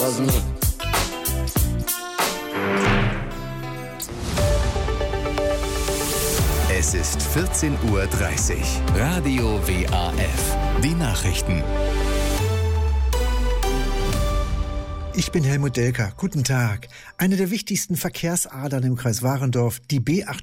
Rosny. Es ist 14:30 Uhr. Radio WAF. Die Nachrichten. Ich bin Helmut Delker. Guten Tag. Eine der wichtigsten Verkehrsadern im Kreis Warendorf, die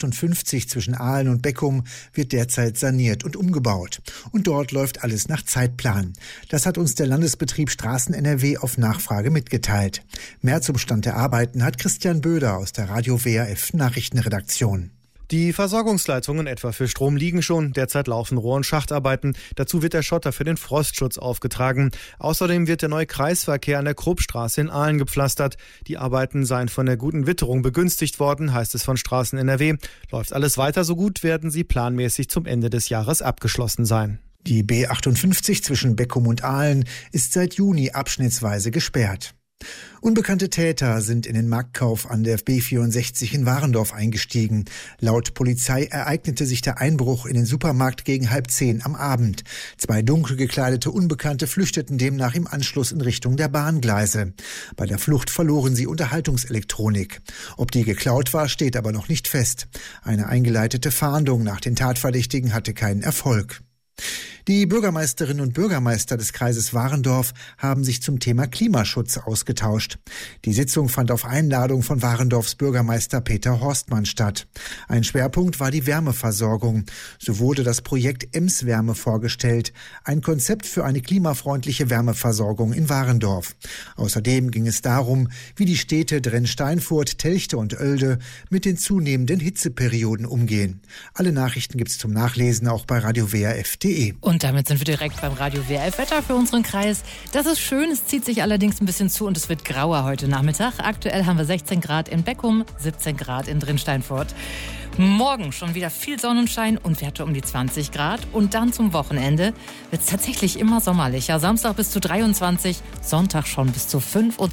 B58 zwischen Ahlen und Beckum, wird derzeit saniert und umgebaut. Und dort läuft alles nach Zeitplan. Das hat uns der Landesbetrieb Straßen NRW auf Nachfrage mitgeteilt. Mehr zum Stand der Arbeiten hat Christian Böder aus der Radio WAF Nachrichtenredaktion. Die Versorgungsleitungen etwa für Strom liegen schon. Derzeit laufen Rohr- und Schachtarbeiten. Dazu wird der Schotter für den Frostschutz aufgetragen. Außerdem wird der neue Kreisverkehr an der Kruppstraße in Ahlen gepflastert. Die Arbeiten seien von der guten Witterung begünstigt worden, heißt es von Straßen NRW. Läuft alles weiter so gut, werden sie planmäßig zum Ende des Jahres abgeschlossen sein. Die B58 zwischen Beckum und Ahlen ist seit Juni abschnittsweise gesperrt. Unbekannte Täter sind in den Marktkauf an der B64 in Warendorf eingestiegen. Laut Polizei ereignete sich der Einbruch in den Supermarkt gegen 9:30 am Abend. 2 dunkel gekleidete Unbekannte flüchteten demnach im Anschluss in Richtung der Bahngleise. Bei der Flucht verloren sie Unterhaltungselektronik. Ob die geklaut war, steht aber noch nicht fest. Eine eingeleitete Fahndung nach den Tatverdächtigen hatte keinen Erfolg. Die Bürgermeisterinnen und Bürgermeister des Kreises Warendorf haben sich zum Thema Klimaschutz ausgetauscht. Die Sitzung fand auf Einladung von Warendorfs Bürgermeister Peter Horstmann statt. Ein Schwerpunkt war die Wärmeversorgung. So wurde das Projekt Emswärme vorgestellt, ein Konzept für eine klimafreundliche Wärmeversorgung in Warendorf. Außerdem ging es darum, wie die Städte Drenn-Steinfurt, Telchte und Oelde mit den zunehmenden Hitzeperioden umgehen. Alle Nachrichten gibt's zum Nachlesen auch bei radiowaf.de. Und damit sind wir direkt beim Radio WAF Wetter für unseren Kreis. Das ist schön, es zieht sich allerdings ein bisschen zu und es wird grauer heute Nachmittag. Aktuell haben wir 16 Grad in Beckum, 17 Grad in Drenn-Steinfurt. Morgen schon wieder viel Sonnenschein und Werte um die 20 Grad. Und dann zum Wochenende wird es tatsächlich immer sommerlicher. Samstag bis zu 23, Sonntag schon bis zu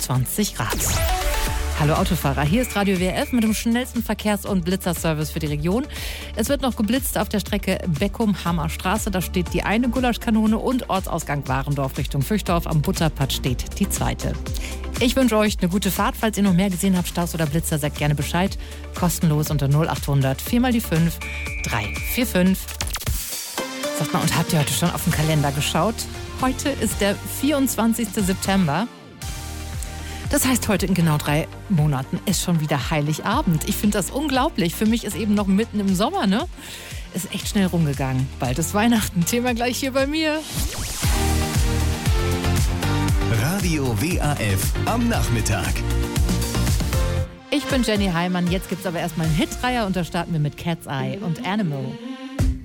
25 Grad. Hallo Autofahrer, hier ist Radio WAF mit dem schnellsten Verkehrs- und Blitzerservice für die Region. Es wird noch geblitzt auf der Strecke Beckum-Hammer-Straße. Da steht die eine Gulaschkanone und Ortsausgang Warendorf Richtung Füchdorf. Am Butterpad steht die zweite. Ich wünsche euch eine gute Fahrt. Falls ihr noch mehr gesehen habt, Staus oder Blitzer, sagt gerne Bescheid. Kostenlos unter 0800 4x5 345. Sagt mal, und habt ihr heute schon auf den Kalender geschaut? Heute ist der 24. September. Das heißt, heute in genau 3 Monaten ist schon wieder Heiligabend. Ich finde das unglaublich. Für mich ist eben noch mitten im Sommer, ne? Ist echt schnell rumgegangen. Bald ist Weihnachten. Thema gleich hier bei mir. Radio WAF am Nachmittag. Ich bin Jenny Heimann. Jetzt gibt's aber erstmal einen Hitreiher und da starten wir mit Cat's Eye und Animal.